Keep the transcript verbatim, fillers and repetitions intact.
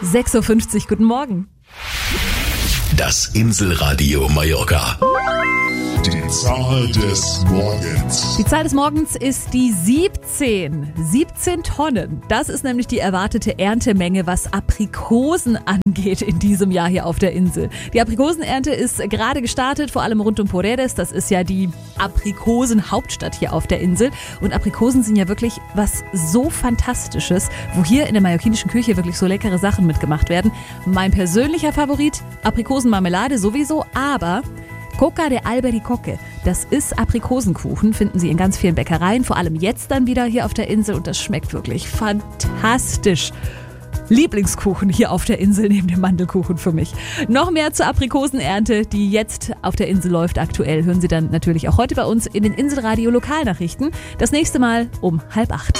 sechs Uhr fünfzig, guten Morgen. Das Inselradio Mallorca. Die Zahl des Morgens. Die Zahl des Morgens ist die siebzehn. siebzehn Tonnen. Das ist nämlich die erwartete Erntemenge, was Aprikosen angeht in diesem Jahr hier auf der Insel. Die Aprikosenernte ist gerade gestartet, vor allem rund um Poredes. Das ist ja die Aprikosenhauptstadt hier auf der Insel. Und Aprikosen sind ja wirklich was so Fantastisches, wo hier in der mallorquinischen Küche wirklich so leckere Sachen mitgemacht werden. Mein persönlicher Favorit, Aprikosenmarmelade sowieso, aber Coca de Albericoque, das ist Aprikosenkuchen, finden Sie in ganz vielen Bäckereien, vor allem jetzt dann wieder hier auf der Insel und das schmeckt wirklich fantastisch. Lieblingskuchen hier auf der Insel neben dem Mandelkuchen für mich. Noch mehr zur Aprikosenernte, die jetzt auf der Insel läuft aktuell, hören Sie dann natürlich auch heute bei uns in den Inselradio Lokalnachrichten. Das nächste Mal um halb acht.